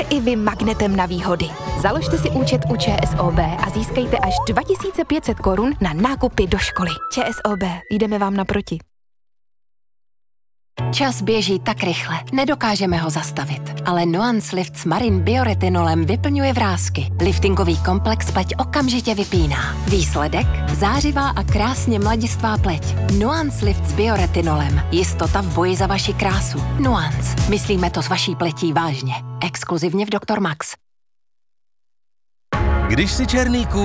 i vy magnetem na výhody. Založte si účet u ČSOB a získejte až 2500 korun na nákupy do školy. ČSOB, jdeme vám naproti. Čas běží tak rychle, nedokážeme ho zastavit. Ale Nuance Lift s Marin bioretinolem vyplňuje vrásky. Liftingový komplex pleť okamžitě vypíná. Výsledek? Zářivá a krásně mladistvá pleť. Nuance Lift s bioretinolem. Jistota v boji za vaši krásu. Nuance. Myslíme to s vaší pletí vážně. Exkluzivně v Dr. Max. Když si černý kůň